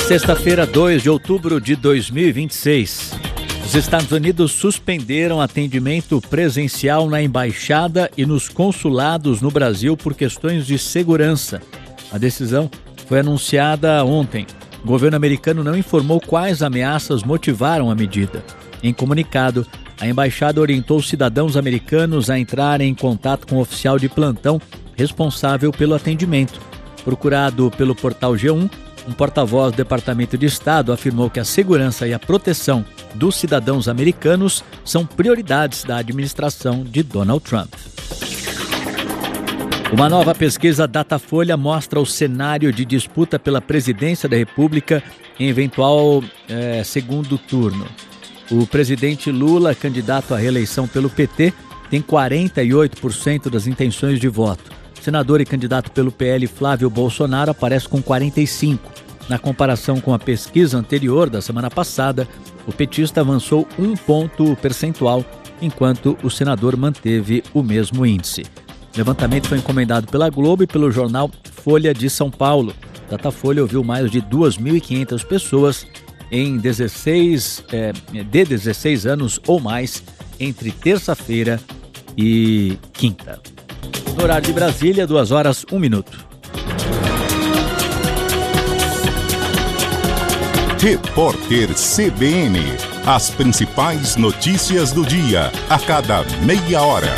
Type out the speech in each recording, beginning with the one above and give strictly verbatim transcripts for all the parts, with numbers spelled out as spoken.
Sexta-feira, dois de outubro de dois mil e vinte e seis. Os Estados Unidos suspenderam atendimento presencial na embaixada e nos consulados no Brasil por questões de segurança. A decisão foi anunciada ontem. O governo americano não informou quais ameaças motivaram a medida. Em comunicado, a embaixada orientou cidadãos americanos a entrarem em contato com o oficial de plantão responsável pelo atendimento. Procurado pelo portal G um, um porta-voz do Departamento de Estado afirmou que a segurança e a proteção dos cidadãos americanos são prioridades da administração de Donald Trump. Uma nova pesquisa Datafolha mostra o cenário de disputa pela presidência da República em eventual é, segundo turno. O presidente Lula, candidato à reeleição pelo P T, tem quarenta e oito por cento das intenções de voto. O senador e candidato pelo P L, Flávio Bolsonaro, aparece com quarenta e cinco por cento. Na comparação com a pesquisa anterior da semana passada, o petista avançou um ponto percentual, enquanto o senador manteve o mesmo índice. O levantamento foi encomendado pela Globo e pelo jornal Folha de São Paulo. Datafolha ouviu mais de duas mil e quinhentas pessoas em dezesseis, é, de dezesseis anos ou mais entre terça-feira e quinta. No horário de Brasília, duas horas, um minuto. Repórter C B N. As principais notícias do dia, a cada meia hora.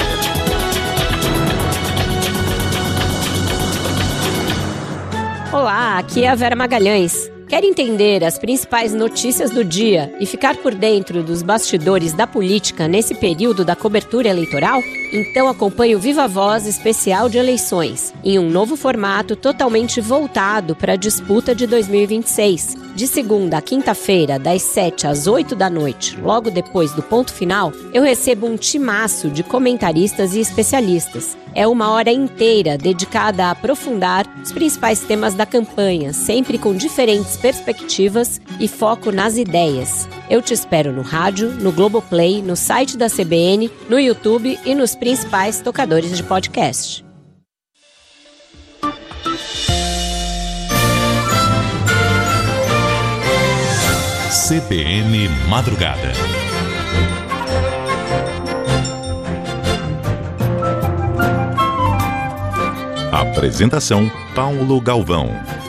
Olá, aqui é a Vera Magalhães. Quer entender as principais notícias do dia e ficar por dentro dos bastidores da política nesse período da cobertura eleitoral? Então acompanhe o Viva Voz especial de eleições, em um novo formato totalmente voltado para a disputa de dois mil e vinte e seis. De segunda a quinta-feira, das sete às oito da noite, logo depois do ponto final, eu recebo um timaço de comentaristas e especialistas. É uma hora inteira dedicada a aprofundar os principais temas da campanha, sempre com diferentes perspectivas e foco nas ideias. Eu te espero no rádio, no Globoplay, no site da C B N, no YouTube e nos principais tocadores de podcast. C B N Madrugada. Apresentação: Paulo Galvão.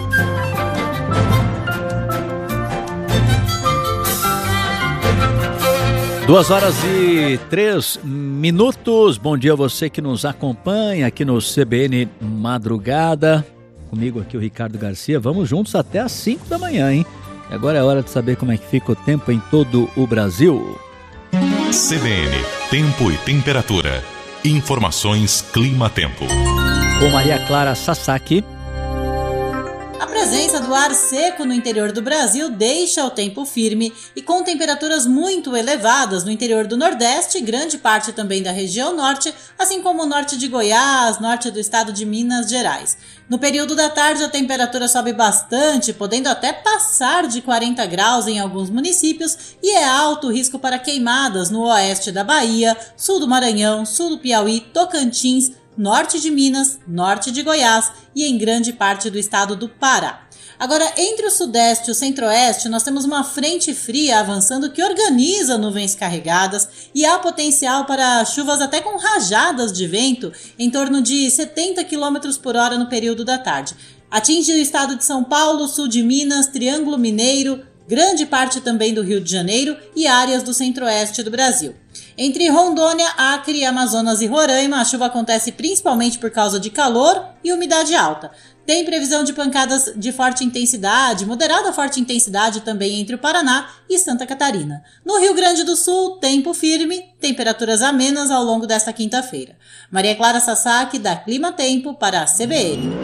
Duas horas e três minutos. Bom dia a você que nos acompanha aqui no C B N Madrugada. Comigo aqui o Ricardo Garcia. Vamos juntos até às cinco da manhã, hein? E agora é hora de saber como é que fica o tempo em todo o Brasil. C B N, tempo e temperatura. Informações Clima-Tempo. Com Maria Clara Sasaki. A presença do ar seco no interior do Brasil deixa o tempo firme e com temperaturas muito elevadas no interior do Nordeste e grande parte também da região Norte, assim como o norte de Goiás, norte do estado de Minas Gerais. No período da tarde a temperatura sobe bastante, podendo até passar de quarenta graus em alguns municípios e é alto o risco para queimadas no oeste da Bahia, sul do Maranhão, sul do Piauí, Tocantins, norte de Minas, norte de Goiás e em grande parte do estado do Pará. Agora, entre o sudeste e o centro-oeste, nós temos uma frente fria avançando que organiza nuvens carregadas e há potencial para chuvas até com rajadas de vento em torno de setenta quilômetros por hora no período da tarde. Atinge o estado de São Paulo, sul de Minas, Triângulo Mineiro, grande parte também do Rio de Janeiro e áreas do centro-oeste do Brasil. Entre Rondônia, Acre, Amazonas e Roraima, a chuva acontece principalmente por causa de calor e umidade alta. Tem previsão de pancadas de forte intensidade, moderada a forte intensidade também entre o Paraná e Santa Catarina. No Rio Grande do Sul, tempo firme, temperaturas amenas ao longo desta quinta-feira. Maria Clara Sasaki, da Clima Tempo, para a C B N.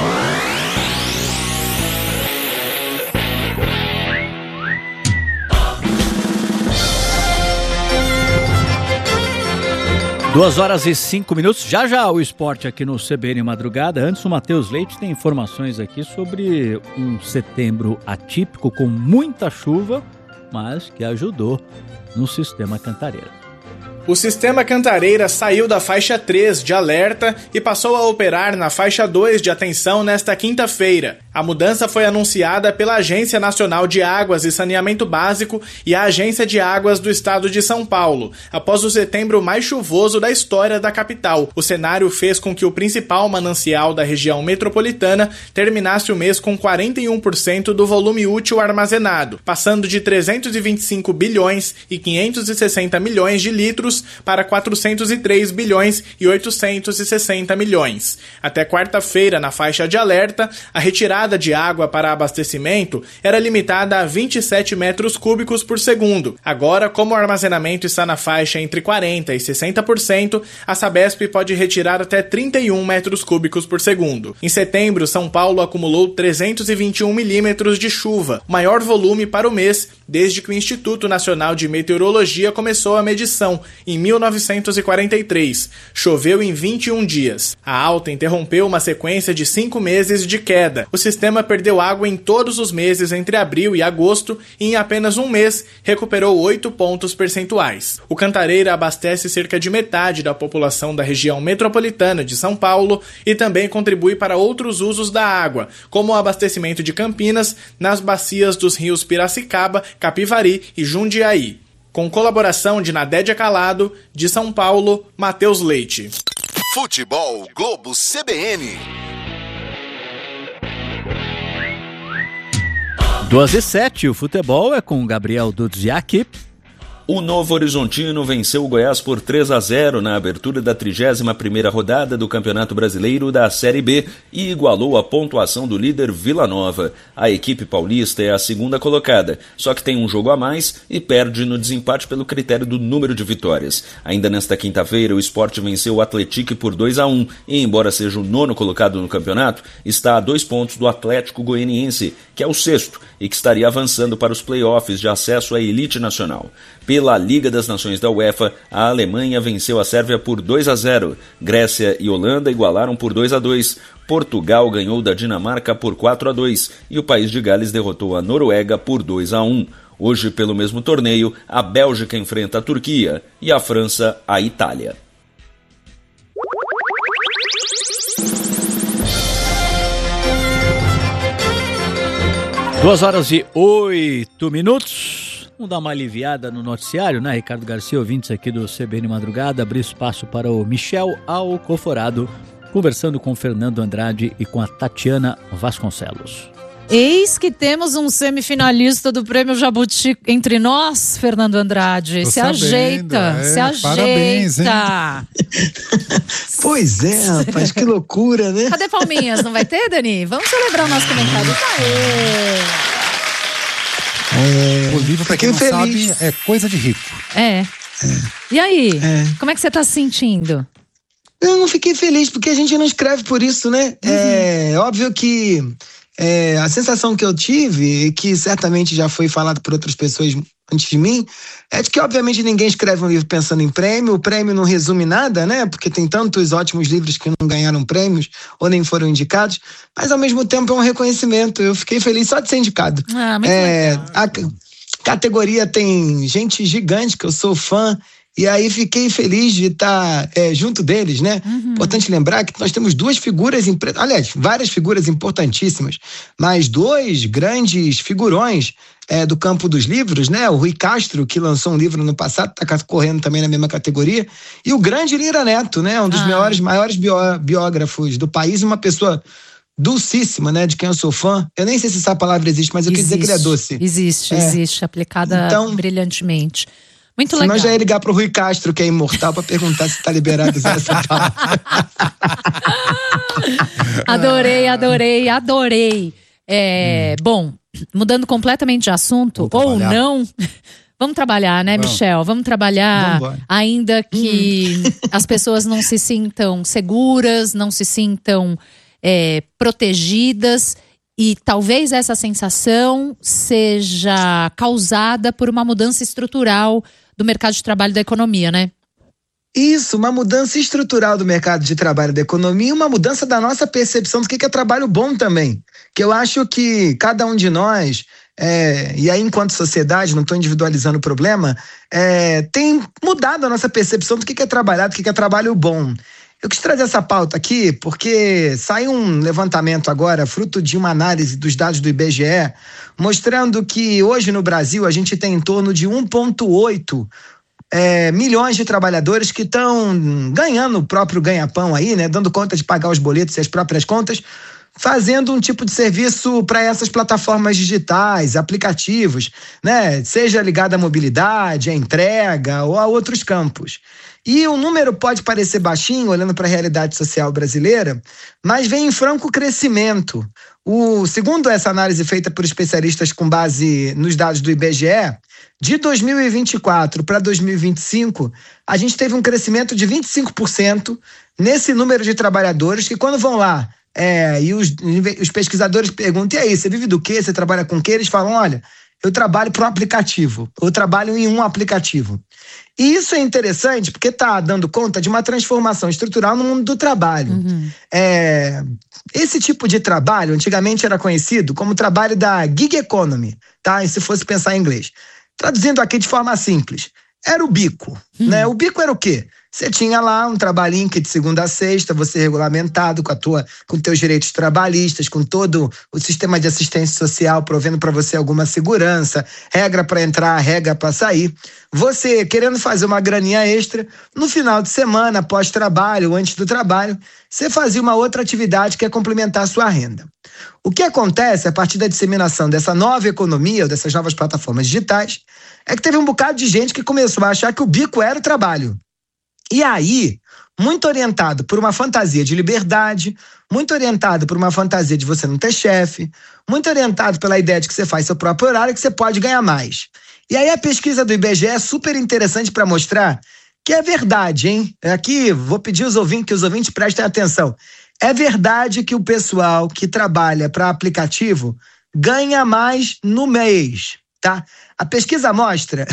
Duas horas e cinco minutos, já já o esporte aqui no C B N Madrugada. Antes o Matheus Leite tem informações aqui sobre um setembro atípico com muita chuva, mas que ajudou no Sistema Cantareira. O Sistema Cantareira saiu da faixa três de alerta e passou a operar na faixa dois de atenção nesta quinta-feira. A mudança foi anunciada pela Agência Nacional de Águas e Saneamento Básico e a Agência de Águas do Estado de São Paulo, após o setembro mais chuvoso da história da capital. O cenário fez com que o principal manancial da região metropolitana terminasse o mês com quarenta e um por cento do volume útil armazenado, passando de trezentos e vinte e cinco bilhões e quinhentos e sessenta milhões de litros para quatrocentos e três bilhões e oitocentos e sessenta milhões. Até quarta-feira, na faixa de alerta, a retirada de água para abastecimento era limitada a vinte e sete metros cúbicos por segundo. Agora, como o armazenamento está na faixa entre quarenta por cento e sessenta por cento, a Sabesp pode retirar até trinta e um metros cúbicos por segundo. Em setembro, São Paulo acumulou trezentos e vinte e um milímetros de chuva, o maior volume para o mês desde que o Instituto Nacional de Meteorologia começou a medição, em mil novecentos e quarenta e três. Choveu em vinte e um dias. A alta interrompeu uma sequência de cinco meses de queda. O sistema perdeu água em todos os meses entre abril e agosto e em apenas um mês recuperou oito pontos percentuais. O Cantareira abastece cerca de metade da população da região metropolitana de São Paulo e também contribui para outros usos da água, como o abastecimento de Campinas nas bacias dos rios Piracicaba, Capivari e Jundiaí. Com colaboração de Nadédia Calado, de São Paulo, Matheus Leite. Futebol Globo C B N. duas e sete, o futebol é com Gabriel Dudziak. O Novo Horizontino venceu o Goiás por três a zero na abertura da trigésima primeira rodada do Campeonato Brasileiro da Série B e igualou a pontuação do líder Vila Nova. A equipe paulista é a segunda colocada, só que tem um jogo a mais e perde no desempate pelo critério do número de vitórias. Ainda nesta quinta-feira, o Sport venceu o Atlético por dois a um e, embora seja o nono colocado no campeonato, está a dois pontos do Atlético Goianiense, que é o sexto e que estaria avançando para os playoffs de acesso à elite nacional. Pela Liga das Nações da UEFA, a Alemanha venceu a Sérvia por dois a zero. Grécia e Holanda igualaram por dois a dois. Portugal ganhou da Dinamarca por quatro a dois e o país de Gales derrotou a Noruega por dois a um. Hoje, pelo mesmo torneio, a Bélgica enfrenta a Turquia e a França a Itália. Duas horas e oito minutos. Vamos dar uma aliviada no noticiário, né, Ricardo Garcia, ouvintes aqui do C B N Madrugada, abrir espaço para o Michel Alcoforado, conversando com o Fernando Andrade e com a Tatiana Vasconcelos. Eis que temos um semifinalista do Prêmio Jabuti entre nós, Fernando Andrade. Tô se sabendo, ajeita, é, se ajeita. Parabéns, hein? Pois é, rapaz, que loucura, né? Cadê palminhas? Não vai ter, Dani? Vamos celebrar o nosso comentário. Aê! É, o livro, pra quem não feliz. sabe, é coisa de rico. É. é. E aí? É. Como é que você tá se sentindo? Eu não fiquei feliz, porque a gente não escreve por isso, né? Uhum. É óbvio que é, a sensação que eu tive, e que certamente já foi falado por outras pessoas antes de mim, é de que obviamente ninguém escreve um livro pensando em prêmio. O prêmio não resume nada, né? Porque tem tantos ótimos livros que não ganharam prêmios ou nem foram indicados, mas ao mesmo tempo é um reconhecimento. Eu fiquei feliz só de ser indicado. Ah, muito é, legal. A categoria tem gente gigante que eu sou fã, e aí fiquei feliz de estar é, junto deles, né? Uhum. Importante lembrar que nós temos duas figuras, aliás, várias figuras importantíssimas, mas dois grandes figurões é, do campo dos livros, né? O Rui Castro, que lançou um livro no passado, está correndo também na mesma categoria, e o grande Lira Neto, né? Um dos ah. maiores, maiores bió- biógrafos do país, uma pessoa dulcíssima, né? De quem eu sou fã. Eu nem sei se essa palavra existe, mas eu existe, quis dizer que ele é doce. Existe, é. existe, aplicada então, brilhantemente. Muito legal. Senão já ia ligar pro Rui Castro, que é imortal, pra perguntar se tá liberado usar essa palavra. Adorei, adorei, adorei. É, hum. Bom, mudando completamente de assunto, ou não, vamos trabalhar, né, Vamos. Michel? Vamos trabalhar, Vamos ainda que hum. as pessoas não se sintam seguras, não se sintam é, protegidas. E talvez essa sensação seja causada por uma mudança estrutural do mercado de trabalho da economia, né? Isso, uma mudança estrutural do mercado de trabalho da economia e uma mudança da nossa percepção do que é trabalho bom também. Que eu acho que cada um de nós, é, e aí enquanto sociedade, não estou individualizando o problema, é, tem mudado a nossa percepção do que é trabalhar, do que é trabalho bom. Eu quis trazer essa pauta aqui porque saiu um levantamento agora, fruto de uma análise dos dados do I B G E, mostrando que hoje no Brasil a gente tem em torno de um vírgula oito é, milhões de trabalhadores que estão ganhando o próprio ganha-pão aí, né? Dando conta de pagar os boletos e as próprias contas, fazendo um tipo de serviço para essas plataformas digitais, aplicativos, né? Seja ligado à mobilidade, à entrega ou a outros campos. E o número pode parecer baixinho, olhando para a realidade social brasileira, mas vem em franco crescimento. O, segundo essa análise feita por especialistas com base nos dados do I B G E, de dois mil e vinte e quatro para dois mil e vinte e cinco, a gente teve um crescimento de vinte e cinco por cento nesse número de trabalhadores que, quando vão lá, é, e os, os pesquisadores perguntam, e aí, você vive do quê? Você trabalha com o quê? Eles falam, olha, eu trabalho para um aplicativo, eu trabalho em um aplicativo. E isso é interessante porque está dando conta de uma transformação estrutural no mundo do trabalho. Uhum. É, esse tipo de trabalho antigamente era conhecido como trabalho da gig economy, tá? E se fosse pensar em inglês. Traduzindo aqui de forma simples, era o bico, uhum. né? O bico era o quê? Você tinha lá um trabalhinho que de segunda a sexta, você regulamentado com a tua, com teus direitos trabalhistas, com todo o sistema de assistência social provendo para você alguma segurança, regra para entrar, regra para sair. Você querendo fazer uma graninha extra, no final de semana, pós-trabalho, antes do trabalho, você fazia uma outra atividade que é complementar a sua renda. O que acontece a partir da disseminação dessa nova economia, ou dessas novas plataformas digitais, é que teve um bocado de gente que começou a achar que o bico era o trabalho. E aí, muito orientado por uma fantasia de liberdade, muito orientado por uma fantasia de você não ter chefe, muito orientado pela ideia de que você faz seu próprio horário e que você pode ganhar mais. E aí a pesquisa do I B G E é super interessante para mostrar que é verdade, hein? Aqui, vou pedir aos ouvintes, que os ouvintes prestem atenção. É verdade que o pessoal que trabalha para aplicativo ganha mais no mês, tá? A pesquisa mostra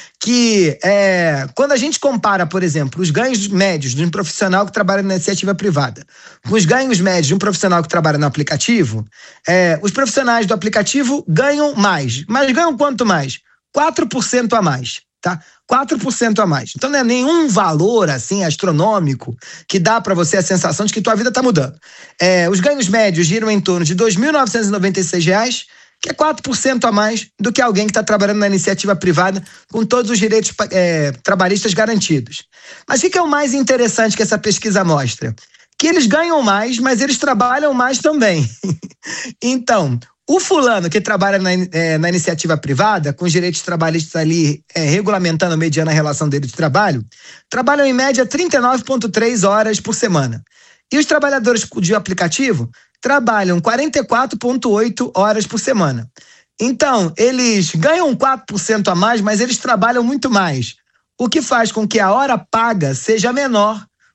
que é, quando a gente compara, por exemplo, os ganhos médios de um profissional que trabalha na iniciativa privada com os ganhos médios de um profissional que trabalha no aplicativo, é, os profissionais do aplicativo ganham mais. Mas ganham quanto mais? quatro por cento a mais, tá? quatro por cento a mais. Então não é nenhum valor assim astronômico que dá para você a sensação de que tua vida tá mudando. É, os ganhos médios giram em torno de dois mil novecentos e noventa e seis reais, que é quatro por cento a mais do que alguém que está trabalhando na iniciativa privada com todos os direitos é, trabalhistas garantidos. Mas o que é o mais interessante que essa pesquisa mostra? Que eles ganham mais, mas eles trabalham mais também. Então, o fulano que trabalha na, é, na iniciativa privada, com os direitos trabalhistas ali é, regulamentando, mediando a relação dele de trabalho, trabalham em média trinta e nove vírgula três horas por semana. E os trabalhadores de aplicativo trabalham quarenta e quatro vírgula oito horas por semana. Então, eles ganham quatro por cento a mais, mas eles trabalham muito mais. O que faz com que a hora paga seja menor